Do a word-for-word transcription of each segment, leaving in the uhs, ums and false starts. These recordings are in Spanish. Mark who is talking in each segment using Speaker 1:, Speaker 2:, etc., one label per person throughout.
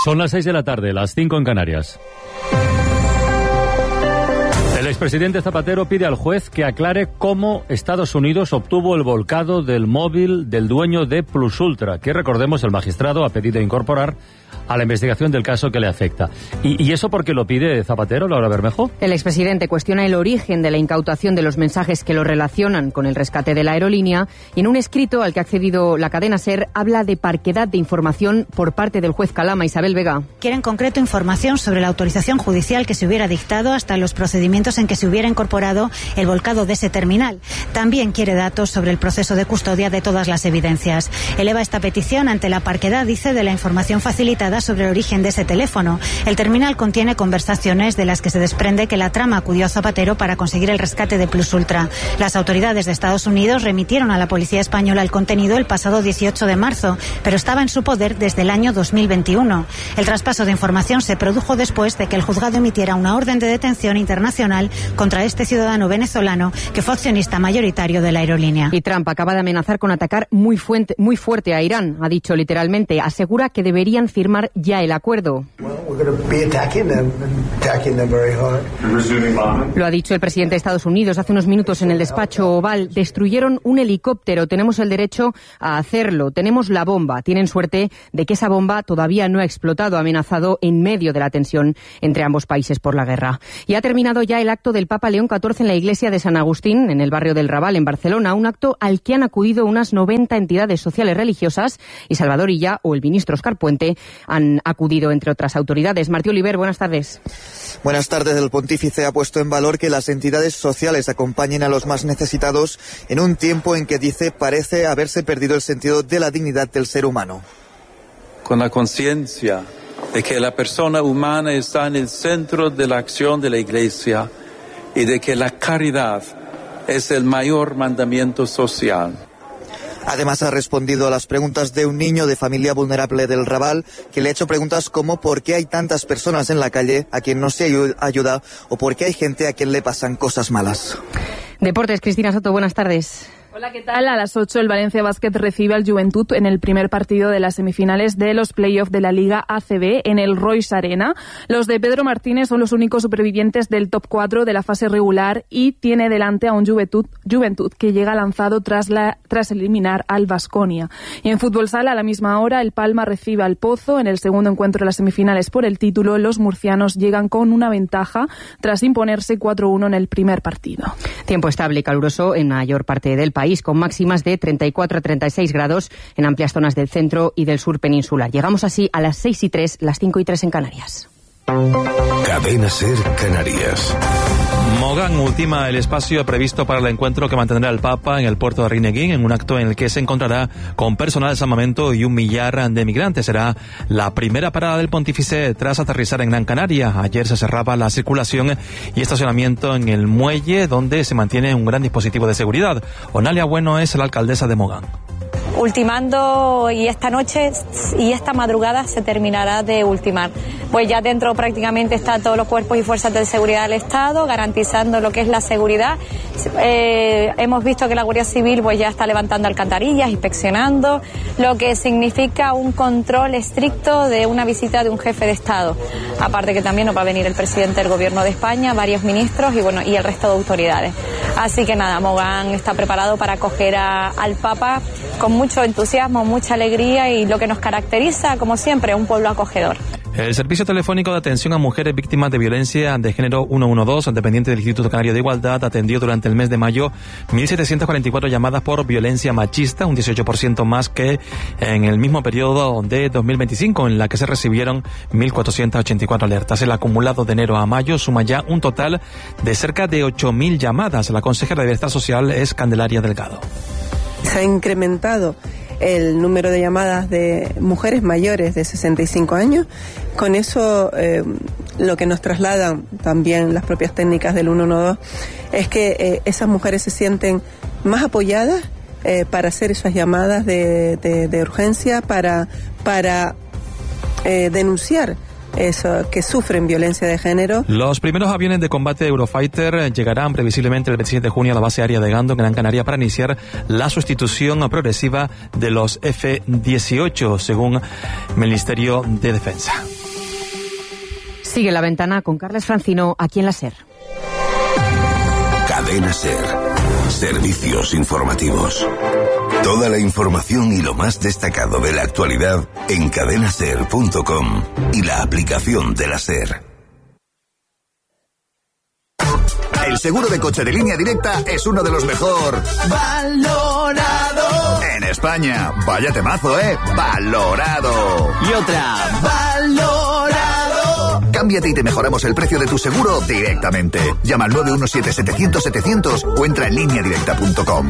Speaker 1: Son las seis de la tarde, las cinco en Canarias. El expresidente Zapatero pide al juez que aclare cómo Estados Unidos obtuvo el volcado del móvil del dueño de Plus Ultra, que, recordemos, el magistrado ha pedido incorporar a la investigación del caso que le afecta. ¿Y, y eso por qué lo pide Zapatero, Laura Bermejo?
Speaker 2: El expresidente cuestiona el origen de la incautación de los mensajes que lo relacionan con el rescate de la aerolínea y en un escrito al que ha accedido la cadena SER habla de parquedad de información por parte del juez Calama. Isabel Vega.
Speaker 3: Quiere en concreto información sobre la autorización judicial que se hubiera dictado hasta los procedimientos en que se hubiera incorporado el volcado de ese terminal. También quiere datos sobre el proceso de custodia de todas las evidencias. Eleva esta petición ante la parquedad, dice, de la información facilitada sobre el origen de ese teléfono. El terminal contiene conversaciones de las que se desprende que la trama acudió a Zapatero para conseguir el rescate de Plus Ultra. Las autoridades de Estados Unidos remitieron a la policía española el contenido el pasado dieciocho de marzo, pero estaba en su poder desde el año dos mil veintiuno. El traspaso de información se produjo después de que el juzgado emitiera una orden de detención internacional contra este ciudadano venezolano que fue accionista mayoritario de la aerolínea.
Speaker 2: Y Trump acaba de amenazar con atacar muy, fuente, muy fuerte a Irán. Ha dicho literalmente, asegura que deberían firmar ya el acuerdo. Lo ha dicho el presidente de Estados Unidos hace unos minutos en el despacho Oval. Destruyeron un helicóptero, tenemos el derecho a hacerlo, tenemos la bomba. Tienen suerte de que esa bomba todavía no ha explotado, ha amenazado en medio de la tensión entre ambos países por la guerra. Y ha terminado ya el acto del Papa León catorce en la iglesia de San Agustín, en el barrio del Raval, en Barcelona, un acto al que han acudido unas noventa entidades sociales religiosas y Salvador Illa o el ministro Óscar Puente han acudido, entre otras autoridades. Martí Oliver, buenas tardes.
Speaker 4: Buenas tardes. El pontífice ha puesto en valor que las entidades sociales acompañen a los más necesitados en un tiempo en que, dice, parece haberse perdido el sentido de la dignidad del ser humano.
Speaker 5: Con la conciencia de que la persona humana está en el centro de la acción de la Iglesia y de que la caridad es el mayor mandamiento social.
Speaker 4: Además, ha respondido a las preguntas de un niño de familia vulnerable del Raval, que le ha hecho preguntas como ¿por qué hay tantas personas en la calle a quien no se ayuda o por qué hay gente a quien le pasan cosas malas?
Speaker 2: Deportes, Cristina Soto, buenas tardes.
Speaker 6: Hola, ¿qué tal? A las ocho el Valencia Basket recibe al Juventud en el primer partido de las semifinales de los playoffs de la Liga A C B en el Royce Arena. Los de Pedro Martínez son los únicos supervivientes del top cuatro de la fase regular y tiene delante a un Juventud, Juventud que llega lanzado tras, la, tras eliminar al Baskonia. Y en fútbol sala, a la misma hora, el Palma recibe al Pozo. En el segundo encuentro de las semifinales por el título, los murcianos llegan con una ventaja tras imponerse cuatro uno en el primer partido.
Speaker 2: Tiempo estable y caluroso en mayor parte del país, con máximas de treinta y cuatro a treinta y seis grados en amplias zonas del centro y del sur peninsular. Llegamos así a las seis y tres, las cinco y tres en Canarias.
Speaker 7: Cadena SER Canarias.
Speaker 8: Mogán ultima el espacio previsto para el encuentro que mantendrá el Papa en el puerto de Rineguín, en un acto en el que se encontrará con personal de salvamento y un millar de migrantes. Será la primera parada del pontífice tras aterrizar en Gran Canaria. Ayer se cerraba la circulación y estacionamiento en el muelle, donde se mantiene un gran dispositivo de seguridad. Onalia Bueno es la alcaldesa de Mogán.
Speaker 9: Ultimando, y esta noche y esta madrugada se terminará de ultimar. Pues ya dentro prácticamente están todos los cuerpos y fuerzas de seguridad del Estado garantizando lo que es la seguridad. Eh, hemos visto que la Guardia Civil pues ya está levantando alcantarillas, inspeccionando, lo que significa un control estricto de una visita de un jefe de Estado. Aparte que también nos va a venir el presidente del Gobierno de España, varios ministros y bueno y el resto de autoridades. Así que nada, Mogán está preparado para acoger a, al Papa con mucho entusiasmo, mucha alegría y lo que nos caracteriza, como siempre, un pueblo acogedor.
Speaker 8: El Servicio Telefónico de Atención a Mujeres Víctimas de Violencia de Género ciento doce, dependiente del Instituto Canario de Igualdad, atendió durante el mes de mayo mil setecientas cuarenta y cuatro llamadas por violencia machista, un dieciocho por ciento más que en el mismo periodo de dos mil veinticinco, en la que se recibieron mil cuatrocientas ochenta y cuatro alertas. El acumulado de enero a mayo suma ya un total de cerca de ocho mil llamadas. La consejera de Bienestar Social es Candelaria Delgado.
Speaker 10: Se ha incrementado el número de llamadas de mujeres mayores de sesenta y cinco años. Con eso, eh, lo que nos trasladan también las propias técnicas del ciento doce es que eh, esas mujeres se sienten más apoyadas eh, para hacer esas llamadas de, de, de urgencia, para, para eh, denunciar eso, que sufren violencia de género.
Speaker 8: Los primeros aviones de combate Eurofighter llegarán previsiblemente el veintisiete de junio a la base aérea de Gando, en Gran Canaria, para iniciar la sustitución progresiva de los F dieciocho, según el Ministerio de Defensa.
Speaker 2: Sigue La Ventana con Carles Francino, aquí en la SER.
Speaker 7: Cadena SER. Servicios informativos. Toda la información y lo más destacado de la actualidad en cadena ser punto com y la aplicación de la SER.
Speaker 11: El seguro de coche de Línea Directa es uno de los mejor valorado en España. Vaya temazo, ¿eh? Valorado.
Speaker 12: Y otra. Valorado.
Speaker 11: Cámbiate y te mejoramos el precio de tu seguro directamente. Llama al nueve uno siete, setecientos, setecientos o entra en línea directa punto com.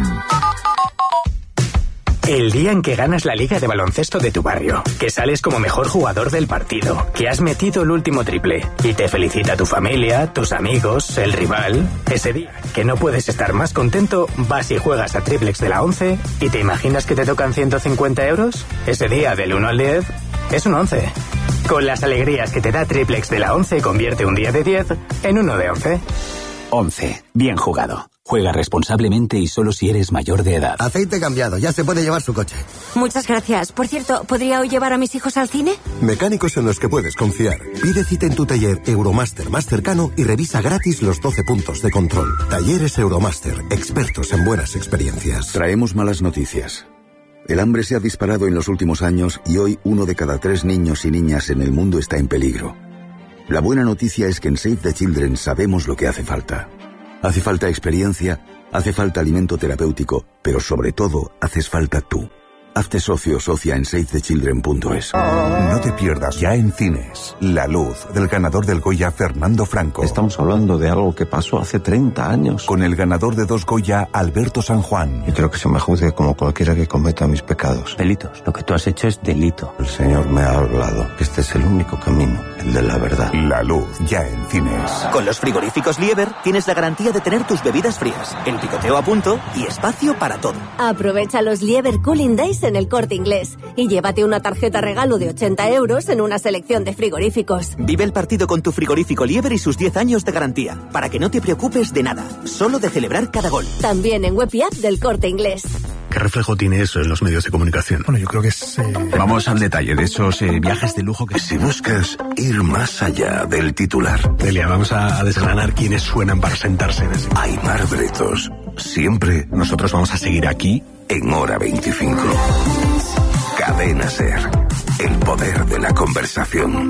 Speaker 13: El día en que ganas la liga de baloncesto de tu barrio, que sales como mejor jugador del partido, que has metido el último triple y te felicita tu familia, tus amigos, el rival. Ese día que no puedes estar más contento, vas y juegas a Triplex de la once y te imaginas que te tocan ciento cincuenta euros. Ese día del uno al diez es un once. Con las alegrías que te da Triplex de la once, convierte un día de diez en uno de once.
Speaker 14: once. Bien jugado. Juega responsablemente y solo si eres mayor de edad.
Speaker 15: Aceite cambiado, ya se puede llevar su coche.
Speaker 16: Muchas gracias. Por cierto, ¿podría hoy llevar a mis hijos al cine?
Speaker 17: Mecánicos en los que puedes confiar. Pide cita en tu taller Euromaster más cercano y revisa gratis los doce puntos de control. Talleres Euromaster, expertos en buenas experiencias.
Speaker 18: Traemos malas noticias. El hambre se ha disparado en los últimos años y hoy uno de cada tres niños y niñas en el mundo está en peligro. La buena noticia es que en Save the Children sabemos lo que hace falta. Hace falta experiencia, hace falta alimento terapéutico, pero sobre todo, haces falta tú. Hazte socio o socia en save the children punto es.
Speaker 19: No te pierdas ya en cines La Luz, del ganador del Goya Fernando Franco.
Speaker 20: Estamos hablando de algo que pasó hace treinta años.
Speaker 19: Con el ganador de dos Goya, Alberto San Juan.
Speaker 20: Y creo que se me juzgue como cualquiera que cometa mis pecados.
Speaker 14: Delitos. Lo que tú has hecho es delito.
Speaker 20: El Señor me ha hablado. Este es el único camino, el de la verdad.
Speaker 19: La Luz, ya en cines.
Speaker 21: Con los frigoríficos Lieber tienes la garantía de tener tus bebidas frías, el picoteo a punto y espacio para todo.
Speaker 22: Aprovecha los Lieber Cooling Days en el Corte Inglés y llévate una tarjeta regalo de ochenta euros en una selección de frigoríficos.
Speaker 21: Vive el partido con tu frigorífico Lieber y sus diez años de garantía, para que no te preocupes de nada, solo de celebrar cada gol.
Speaker 22: También en web y app del Corte Inglés.
Speaker 23: ¿Qué reflejo tiene eso en los medios de comunicación?
Speaker 24: Bueno, yo creo que es... Eh...
Speaker 25: Vamos al detalle de esos eh, viajes de lujo que...
Speaker 7: Si buscas ir más allá del titular...
Speaker 23: Delia, vamos a, a desgranar quiénes suenan para sentarse en ese...
Speaker 7: Aymar Bretos, siempre...
Speaker 23: Nosotros vamos a seguir aquí...
Speaker 7: En Hora veinticinco. Cadena SER, el poder de la conversación.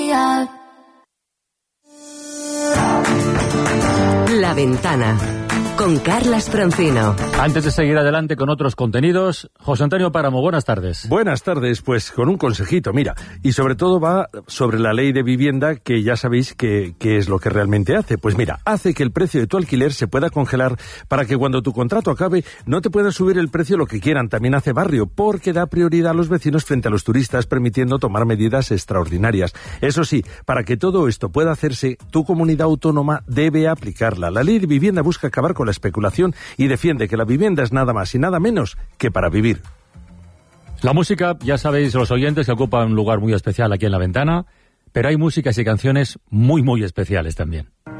Speaker 26: La Ventana, con Carlas Francino.
Speaker 1: Antes de seguir adelante con otros contenidos, José Antonio Páramo, buenas tardes.
Speaker 27: Buenas tardes, pues con un consejito, mira, y sobre todo va sobre la ley de vivienda, que ya sabéis que, que es lo que realmente hace. Pues mira, hace que el precio de tu alquiler se pueda congelar para que cuando tu contrato acabe no te puedan subir el precio lo que quieran. También hace barrio, porque da prioridad a los vecinos frente a los turistas, permitiendo tomar medidas extraordinarias. Eso sí, para que todo esto pueda hacerse, tu comunidad autónoma debe aplicarla. La ley de vivienda busca acabar con la especulación y defiende que la vivienda es nada más y nada menos que para vivir.
Speaker 1: La música, ya sabéis los oyentes, que ocupa un lugar muy especial aquí en La Ventana, pero hay músicas y canciones muy muy especiales también.